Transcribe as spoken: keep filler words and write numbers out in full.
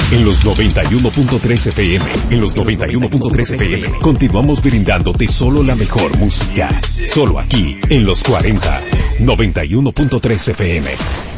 En los noventa y uno punto tres F M, en los noventa y uno punto tres F M, continuamos brindándote solo la mejor música. Solo aquí, en los cuarenta, noventa y uno punto tres F M.